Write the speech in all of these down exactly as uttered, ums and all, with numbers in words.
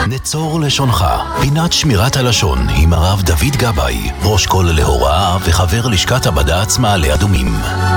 נצור לשונך, פינת שמירת הלשון עם הרב דוד גבאי, ראש כל להוראה וחבר לשכת הבד"ץ מעלה אדומים.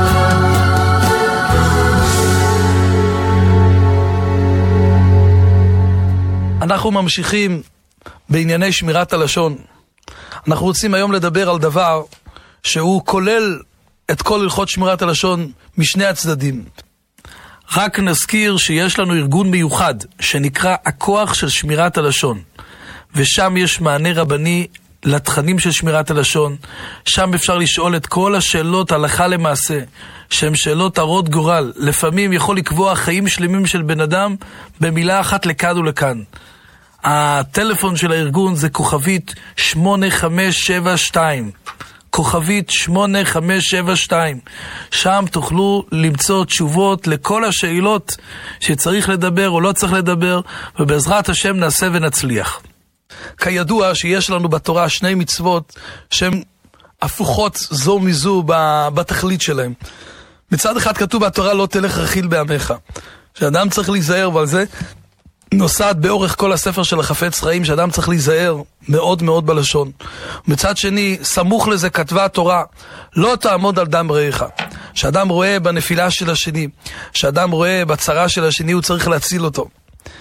אנחנו ממשיכים בענייני שמירת הלשון. אנחנו רוצים היום לדבר על דבר שהוא כולל את כל הלכות שמירת הלשון משני הצדדים. רק נזכיר שיש לנו ארגון מיוחד שנקרא הכוח של שמירת הלשון, ושם יש מענה רבני לתכנים של שמירת הלשון. שם אפשר לשאול את כל השאלות הלכה למעשה, שהן שאלות הרות גורל. לפעמים יכול לקבוע חיים שלמים של בן אדם במילה אחת לכאן ולכאן. הטלפון של הארגון זה כוכבית שמונה חמש שבע שתיים, כוכבית שמונה חמש שבע שתיים. שם תוכלו למצוא תשובות לכל השאלות שצריך לדבר או לא צריך לדבר, ובעזרת השם נעשה ונצליח. כידוע שיש לנו בתורה שני מצוות שהן הפוכות זו מזו בתכלית שלהם. מצד אחד כתוב בתורה לא תלך רכיל בעמך, שאדם צריך להיזהר, ועל זה נוסעת באורך כל הספר של החפץ חיים, שאדם צריך להיזהר מאוד מאוד בלשון. מצד שני, סמוך לזה כתבה התורה, לא תעמוד על דם רעך. שאדם רואה בנפילה של השני, שאדם רואה בצרה של השני, הוא צריך להציל אותו.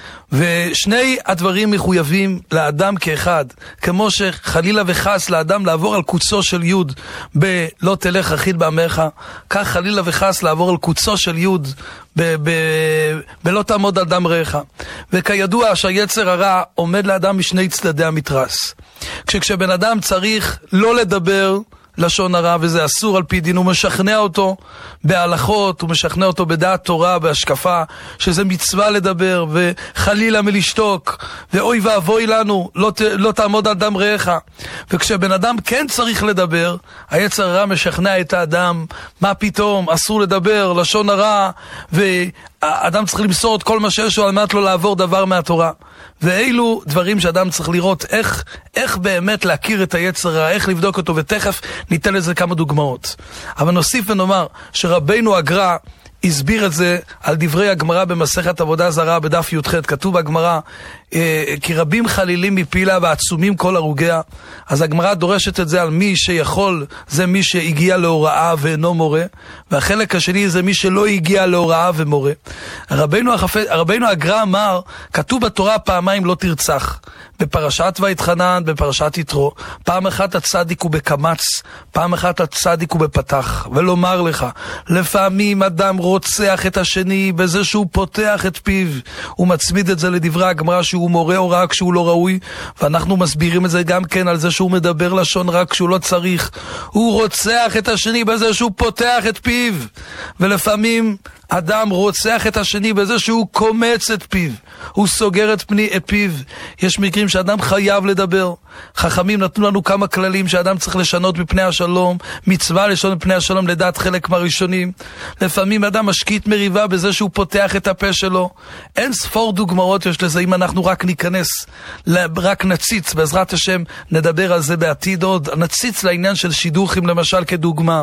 ושני הדברים מחויבים לאדם כאחד, כמו שחלילה וחס לאדם לעבור על קוצו של יוד בלא תלך רכיל בעמך, כך חלילה וחס לעבור על קוצו של יוד ב- ב- בלא תעמוד על דם רעך. וכידוע שהיצר הרע עומד לאדם משני צדדי המתרס. כשבן אדם צריך לא לדבר לשון הרע, וזה אסור על פי דין, הוא משכנע אותו בהלכות, הוא משכנע אותו בדעת תורה, בהשקפה, שזה מצווה לדבר, וחלילה מלשתוק, ואוי ואבוי לנו, לא, ת, לא תעמוד על דם רעך. וכשבן אדם כן צריך לדבר, היצר הרע משכנע את האדם, מה פתאום, אסור לדבר לשון הרע, והאדם צריך למסור את כל מה שיש לו על מנת לא לעבור דבר מהתורה. ואילו דברים שאדם צריך לראות איך, איך באמת להכיר את היצר הרע, איך לבדוק אותו, ותכף ניתן לזה כמה דוגמאות. אבל נוסיף ונאמר שרבינו הגר"א הסביר את זה על דברי הגמרא במסכת עבודה זרה בדף י"ח. כתוב בגמרא, אה, כי רבים חלילים מפילה ועצומים כל הרוגיה. אז הגמרא דורשת את זה על מי שיכול, זה מי שהגיע להוראה ואינו מורה, והחלק השני זה מי שלא הגיע להוראה ומורה. רבינו, החפ... רבינו הגר"א אמר, כתוב בתורה פעמיים לא תרצח, בפרשת ויתחנן, בפרשת יתרו. פעם אחת הצדיק הוא בקמץ, פעם אחת הצדיק הוא בפתח. ולומר לך, לפעמים אדם רוצח את השני בזה שהוא פותח את פיו, הוא מצמיד את זה לדברי הגמרא שהוא מורה הוראה כשהוא לא ראוי, ואנחנו מסבירים את זה גם כן על זה שהוא מדבר לשון רע כשהוא לא צריך. הוא רוצח את השני בזה שהוא פותח את פיו. ולפעמים אדם רוצח את השני בזה שהוא קומץ את פיו, הוא סוגר את, פני, את פיו. יש מקרים שאדם חייב לדבר. חכמים נתנו לנו כמה כללים שאדם צריך לשנות מפני השלום, מצווה לשנות מפני השלום לדעת חלק מהראשונים. לפעמים אדם משקיט מריבה בזה שהוא פותח את הפה שלו. אין ספור דוגמאות יש לזה, אם אנחנו רק ניכנס, רק נציץ, בעזרת השם נדבר על זה בעתיד עוד, נציץ לעניין של שידוכים למשל כדוגמה.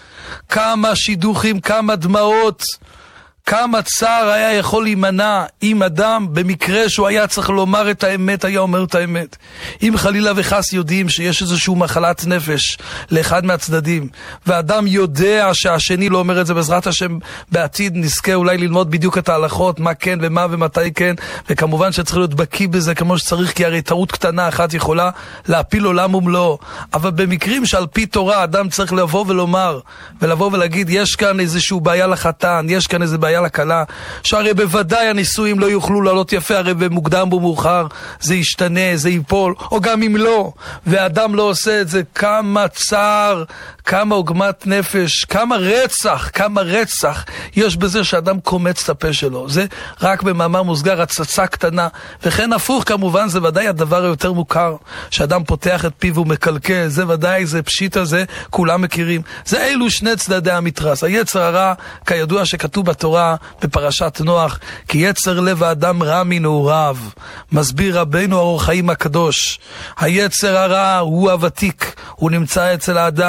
כמה שידוכים, כמה דמעות, כמה צער היה יכול להימנע אם אדם במקרה שהוא היה צריך לומר את האמת היה אומר את האמת. אם חלילה וחס יודעים שיש איזושהי מחלת נפש לאחד מהצדדים, ואדם יודע שהשני לא אומר את זה, בעזרת השם בעתיד נזכה אולי ללמוד בדיוק את ההלכות, מה כן ומה ומתי כן, וכמובן שצריך להיות בקיא בזה כמו שצריך, כי הרי טעות קטנה אחת יכולה להפיל עולם ומלואו. אבל במקרים שעל פי תורה אדם צריך לבוא ולומר ולבוא ולהגיד יש כאן איזושהי בעיה לחתן, יש כאן איזו בעיה לקלה, שהרי בוודאי הנישואים לא יוכלו לעלות יפה, הרי במוקדם ומאוחר זה ישתנה, זה ייפול, או גם אם לא, ואדם לא עושה את זה, כמה צער, כמה עוגמת נפש, כמה רצח, כמה רצח יש בזה שאדם קומץ את הפה שלו. זה רק במאמר מוסגר, הצצה קטנה. וכן הפוך כמובן, זה ודאי הדבר היותר מוכר, שאדם פותח את פיו ומקלקל, זה ודאי, זה פשיט הזה, כולם מכירים. זה אלו שני צדדי המתרס. היצר הרע, כידוע שכתוב בתורה בפרשת נוח, כי יצר לב האדם רע מנעוריו. מסביר רבינו אור חיים הקדוש, היצר הרע הוא הוותיק, הוא נמצא אצל האדם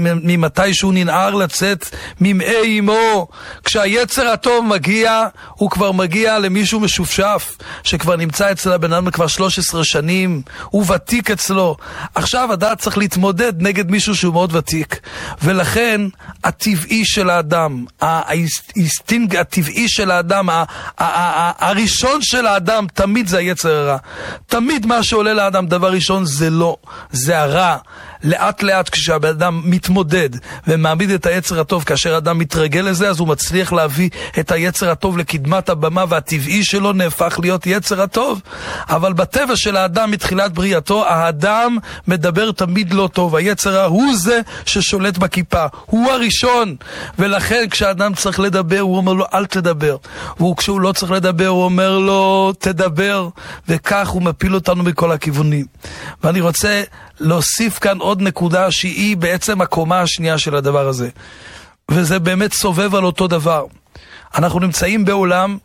ממתי שהוא ננער לצאת ממאי אמו. כשהיצר הטוב מגיע, הוא כבר מגיע למישהו משופשף, שכבר נמצא אצל הבן אדם כבר שלוש עשרה שנים, הוא ותיק אצלו. עכשיו הדעת צריך להתמודד נגד מישהו שהוא מאוד ותיק. ולכן הטבעי של האדם, האינסטינקט הטבעי של האדם, הראשון של האדם, תמיד זה היצר הרע. תמיד מה שעולה לאדם דבר ראשון זה לא, זה הרע. לאט לאט כשהבן אדם מתמודד ומעמיד את היצר הטוב, כאשר האדם מתרגל לזה, אז הוא מצליח להביא את היצר הטוב לקדמת הבמה, והטבעי שלו נהפך להיות יצר הטוב. אבל בטבע של האדם מתחילת בריאתו, האדם מדבר תמיד לא טוב. היצר הרע הוא זה ששולט בכיפה, הוא הראשון. ולכן כשהאדם צריך לדבר, הוא אומר לו אל תדבר, וכשהוא לא צריך לדבר הוא אומר לו תדבר, וכך הוא מפיל אותנו מכל הכיוונים. ואני רוצה להוסיף כאן עוד נקודה שהיא בעצם הקומה השנייה של הדבר הזה, וזה באמת סובב על אותו דבר. אנחנו נמצאים בעולם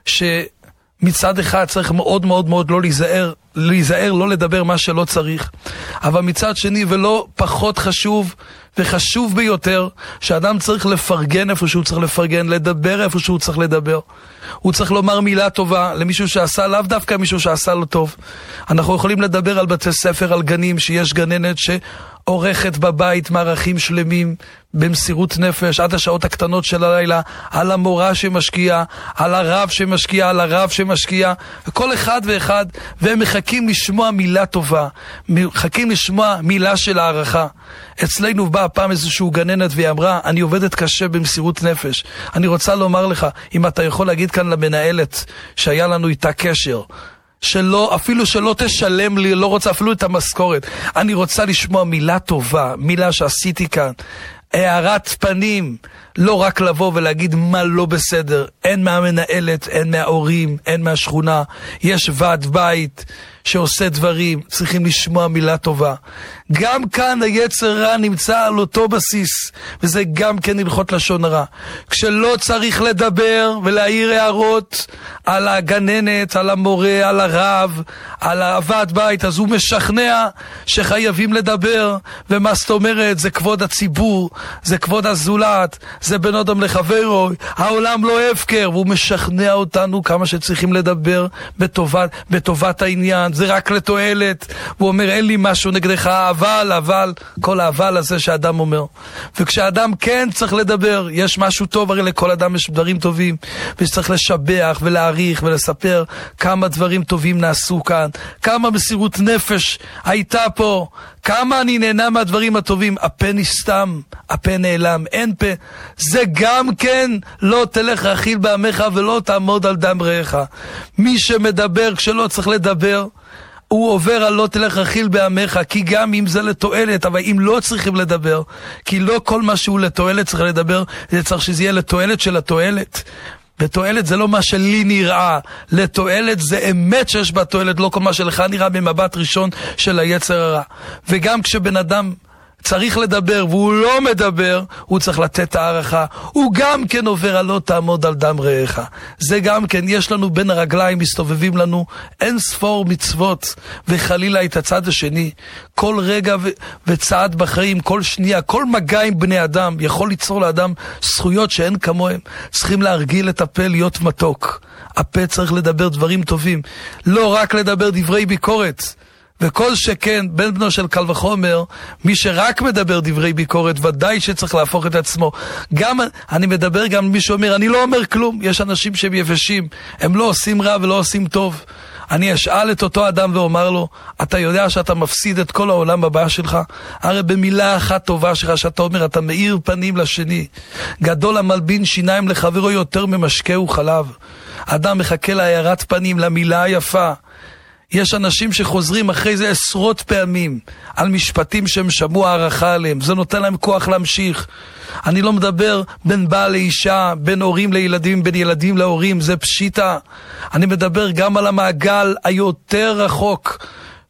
שמצד אחד צריך מאוד מאוד מאוד לא להיזהר, להיזהר לא לדבר מה שלא צריך, אבל מצד שני ולא פחות חשוב וחשוב ביותר, שאדם צריך לפרגן איפה שהוא צריך לפרגן, לדבר איפה שהוא צריך לדבר. הוא צריך לומר מילה טובה למישהו שעשה, לאו דווקא מישהו שעשה לו טוב. אנחנו יכולים לדבר על בתי ספר, על גנים, שיש גננת שעורכת בבית מערכים שלמים במסירות נפש עד השעות הקטנות של הלילה, על המורה שמשקיע, על הרב שמשקיע, על הרב שמשקיע, וכל אחד ואחד, והם מחכים לשמוע מילה טובה, מחכים לשמוע מילה של הערכה. אצלנו באה פעם איזשהו גננת והיא אמרה, אני עובדת קשה במסירות נפש. אני רוצה לומר לך, אם אתה יכול להגיד כאן למנהלת שהיה לנו איתה קשר, שלא, אפילו שלא תשלם לי, לא רוצה אפילו את המשכורת, אני רוצה לשמוע מילה טובה, מילה שעשיתי כאן, הערת פנים, לא רק לבוא ולהגיד מה לא בסדר. אין מהמנהלת, אין מההורים, אין מהשכונה, יש ועד בית שעושה דברים, צריכים לשמוע מילה טובה. גם כאן היצר רע נמצא על אותו בסיס, וזה גם כן הלכות לשון הרע. כשלא צריך לדבר ולהעיר הערות על הגננת, על המורה, על הרב, על הוועד בית, אז הוא משכנע שחייבים לדבר. ומה זאת אומרת? זה כבוד הציבור, זה כבוד הזולת, זה בין אדם לחברו, העולם לא הפקר, והוא משכנע אותנו כמה שצריכים לדבר בטובת, בטובת העניין, זה רק לתועלת. הוא אומר אין לי משהו נגדך, אבל, אבל, כל האבל הזה שאדם אומר. וכשאדם כן צריך לדבר, יש משהו טוב, הרי לכל אדם יש דברים טובים, ושצריך לשבח ולהעריך ולספר כמה דברים טובים נעשו כאן, כמה מסירות נפש הייתה פה, כמה אני נהנה מהדברים הטובים. הפה נסתם, הפה נעלם, אין פה. זה גם כן לא תלך רכיל בעמך ולא תעמוד על דם רעך. מי שמדבר כשלא צריך לדבר, הוא עובר על לא תלך רכיל בעמך, כי גם אם זה לתועלת, אבל אם לא צריכים לדבר, כי לא כל מה שהוא לתועלת צריך לדבר, זה צריך שזה יהיה לתועלת של התועלת. ותועלת זה לא מה שלי נראה, לתועלת זה אמת שיש בה תועלת, לא כל מה שלך נראה במבט ראשון של היצר הרע. וגם כשבן אדם צריך לדבר והוא לא מדבר, הוא צריך לתת הערכה. הוא גם כן עובר על לא תעמוד על דם רעך. זה גם כן, יש לנו בין הרגליים, מסתובבים לנו אין ספור מצוות, וחלילה את הצד השני. כל רגע ו- וצעד בחיים, כל שנייה, כל מגע עם בני אדם יכול ליצור לאדם זכויות שאין כמוהם. צריכים להרגיל את הפה להיות מתוק. הפה צריך לדבר דברים טובים, לא רק לדבר דברי ביקורת. וכל שכן, בן בנו של קל וחומר, מי שרק מדבר דברי ביקורת, ודאי שצריך להפוך את עצמו. גם, אני מדבר גם מי שאומר, אני לא אומר כלום. יש אנשים שהם יבשים, הם לא עושים רע ולא עושים טוב. אני אשאל את אותו אדם ואומר לו, אתה יודע שאתה מפסיד את כל העולם הבא שלך? הרי במילה אחת טובה שלך שאתה אומר, אתה מאיר פנים לשני. גדול המלבין שיניים לחברו יותר ממשקהו חלב. אדם מחכה להערת פנים, למילה היפה. יש אנשים שחוזרים אחרי זה עשרות פעמים על משפטים שהם שמעו הערכה עליהם, זה נותן להם כוח להמשיך. אני לא מדבר בין בעל לאישה, בין הורים לילדים, בין ילדים להורים, זה פשיטה. אני מדבר גם על המעגל היותר רחוק,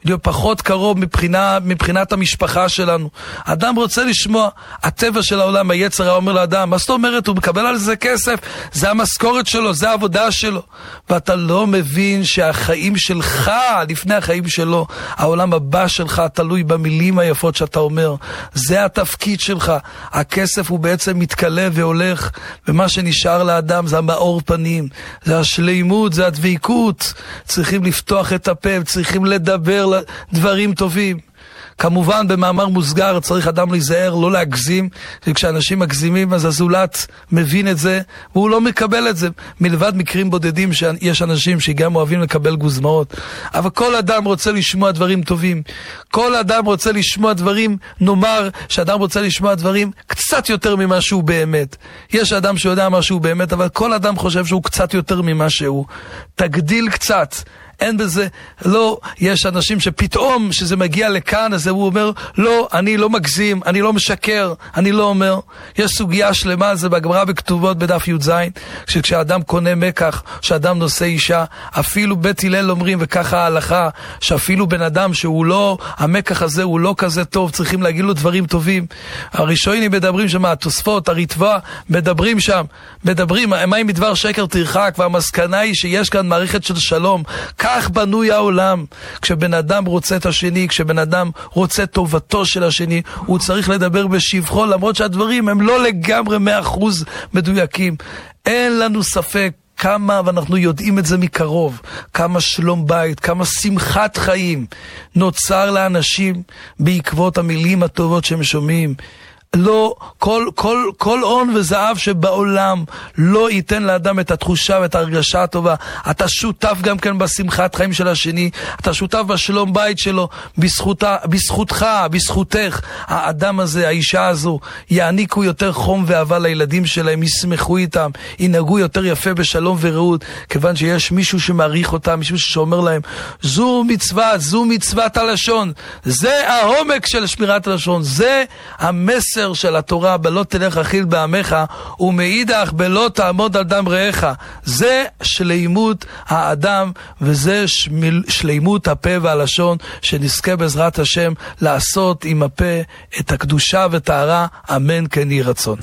להיות פחות קרוב מבחינה, מבחינת המשפחה שלנו. אדם רוצה לשמוע, הטבע של העולם, היצר הרע אומר לאדם, מה זאת אומרת? הוא מקבל על זה כסף, זה המשכורת שלו, זה העבודה שלו. ואתה לא מבין שהחיים שלך, לפני החיים שלו, העולם הבא שלך תלוי במילים היפות שאתה אומר. זה התפקיד שלך. הכסף הוא בעצם מתקלה והולך, ומה שנשאר לאדם זה המאור פנים, זה השלימות, זה הדביקות. צריכים לפתוח את הפה, צריכים לדבר דברים טובים. כמובן במאמר מוסגר צריך אדם להיזהר, לא להגזים, וכשאנשים מגזימים אז הזולת מבין את זה והוא לא מקבל את זה, מלבד מקרים בודדים שיש אנשים שגם אוהבים לקבל גוזמאות. אבל כל אדם רוצה לשמוע דברים טובים, כל אדם רוצה לשמוע דברים, נאמר שאדם רוצה לשמוע דברים קצת יותר ממה שהוא באמת. יש אדם שיודע מה שהוא באמת, אבל כל אדם חושב שהוא קצת יותר ממה שהוא. תגדיל קצת, אין בזה, לא, יש אנשים שפתאום שזה מגיע לכאן, אז הוא אומר, לא, אני לא מגזים, אני לא משקר, אני לא אומר. יש סוגיה שלמה, זה בגמרא בכתובות בדף י"ז, שכשאדם קונה מקח, שאדם נושא אישה, אפילו בית הלל אומרים, וככה ההלכה, שאפילו בן אדם שהוא לא, המקח הזה הוא לא כזה טוב, צריכים להגיד לו דברים טובים. הראשונים מדברים שם, התוספות, הריטב"א, מדברים שם, מדברים, מה אם מדבר שקר תרחק, והמסקנה היא שיש כאן מערכת של שלום. כך בנוי העולם. כשבן אדם רוצה את השני, כשבן אדם רוצה טובתו של השני, הוא צריך לדבר בשבחו, למרות שהדברים הם לא לגמרי מאה אחוז מדויקים. אין לנו ספק כמה, ואנחנו יודעים את זה מקרוב, כמה שלום בית, כמה שמחת חיים נוצר לאנשים בעקבות המילים הטובות שהם שומעים. לא, כל, כל, כל הון וזהב שבעולם לא ייתן לאדם את התחושה ואת ההרגשה הטובה. אתה שותף גם כן בשמחת חיים של השני, אתה שותף בשלום בית שלו, בזכותה, בזכותך, בזכותך. האדם הזה, האישה הזו, יעניקו יותר חום ואהבה לילדים שלהם, ישמחו איתם, ינהגו יותר יפה בשלום ורעות, כיוון שיש מישהו שמעריך אותם, מישהו שאומר להם, זו מצווה, זו מצוות הלשון. זה העומק של שמירת הלשון, זה המסר של התורה, בלא תלך רכיל בעמך, ומאידך בלא תעמוד על דם רעך. זה שלימות האדם, וזה שמיל, שלימות הפה והלשון, שנזכה בעזרת השם לעשות עם הפה את הקדושה וטהרה, אמן כן יהי רצון.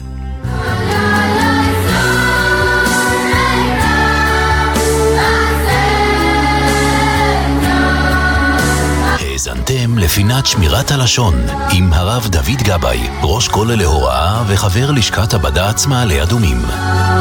האזנתם לפינת שמירת הלשון עם הרב דוד גבאי, ראש כולל להוראה וחבר לשכת הבד"ץ מעלה אדומים.